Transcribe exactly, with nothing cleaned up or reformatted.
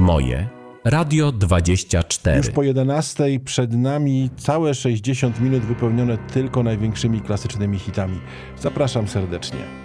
Moje Radio dwadzieścia cztery. Już po jedenastej przed nami całe sześćdziesiąt minut wypełnione tylko największymi klasycznymi hitami. Zapraszam serdecznie.